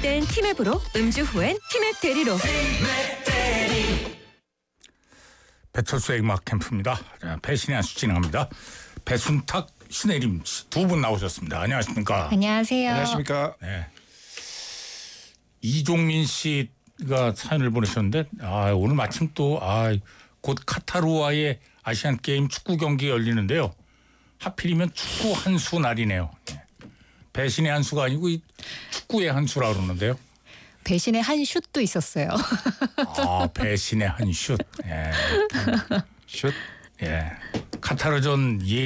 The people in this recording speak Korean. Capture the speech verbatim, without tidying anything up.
땐 티맵으로, 음주 후엔 티맵 대리로. 배철수의 음악 캠프입니다. 배신의 한수 진행합니다. 배순탁, 신혜림 두 분 나오셨습니다. 안녕하십니까? 안녕하세요. 안녕하십니까? 네. 이종민 씨가 사연을 보내셨는데 아, 오늘 마침 또 아, 곧 카타르와의 아시안 게임 축구 경기 열리는데요. 하필이면 축구 한수 날이네요. 네. 배신의 한수가 아니고 이 축구의 한수라 그러는데요. 배신의 한 슛도 있었어요. 아, 배신의 한 슛. 예. 슛. 예. 카타르전 예.